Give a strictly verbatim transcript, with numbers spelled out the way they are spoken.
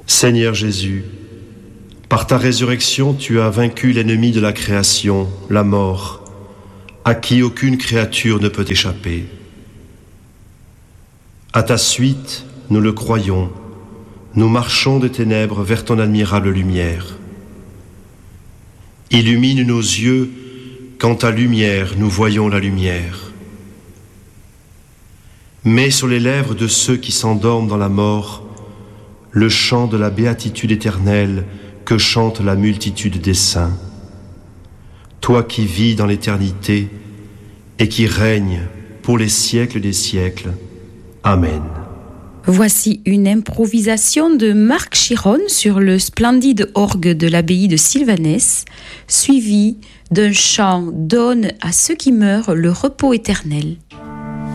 Seigneur Jésus, par ta résurrection, tu as vaincu l'ennemi de la création, la mort, à qui aucune créature ne peut échapper. À ta suite, nous le croyons, nous marchons des ténèbres vers ton admirable lumière. Illumine nos yeux, qu'en ta lumière nous voyons la lumière. Mets sur les lèvres de ceux qui s'endorment dans la mort le chant de la béatitude éternelle que chante la multitude des saints. Toi qui vis dans l'éternité et qui règnes pour les siècles des siècles. Amen. Voici une improvisation de Marc Chiron sur le splendide orgue de l'abbaye de Sylvanès, suivie d'un chant « Donne à ceux qui meurent le repos éternel ».